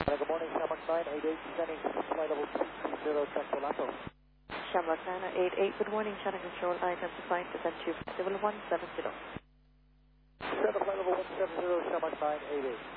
Good morning, Shamrock 988, descending flight level 230, check for Lapo. Shamrock 988, good morning, channel control, item to flight, descent to level 170. Center flight level 170, Shamrock 988.